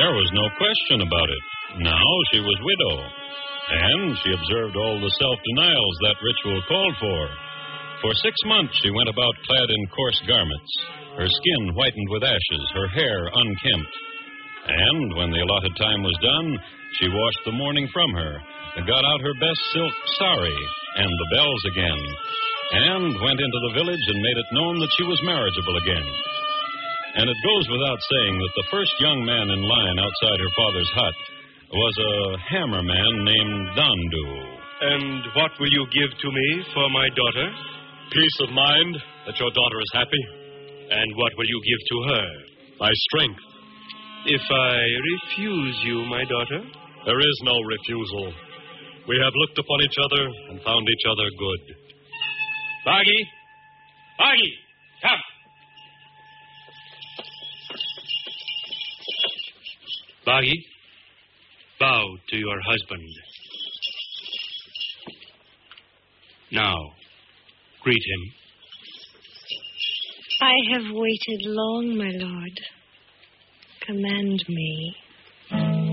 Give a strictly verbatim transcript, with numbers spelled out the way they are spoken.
There was no question about it. Now she was widow, and she observed all the self-denials that ritual called for. For six months she went about clad in coarse garments, her skin whitened with ashes, her hair unkempt. And when the allotted time was done, she washed the mourning from her, and got out her best silk sari and the bells again, and went into the village and made it known that she was marriageable again. And it goes without saying that the first young man in line outside her father's hut was a hammerman named Dandu. And what will you give to me for my daughter? Peace of mind that your daughter is happy. And what will you give to her? My strength. If I refuse you, my daughter? There is no refusal. We have looked upon each other and found each other good. Bagi! Bagi! Come! Bagi, bow to your husband. Now, greet him. I have waited long, my lord. Command me.